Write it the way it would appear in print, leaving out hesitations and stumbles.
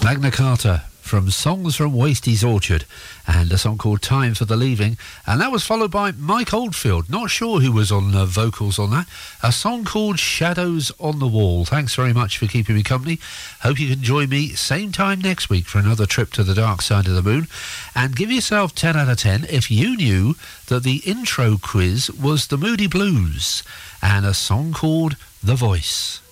Magna Carta from Songs from Wasties Orchard, and a song called Time for the Leaving, and that was followed by Mike Oldfield, not sure who was on vocals on that, a song called Shadows on the Wall. Thanks very much for keeping me company. Hope you can join me same time next week for another trip to the dark side of the moon, and give yourself 10 out of 10 if you knew that the intro quiz was the Moody Blues and a song called The Voice.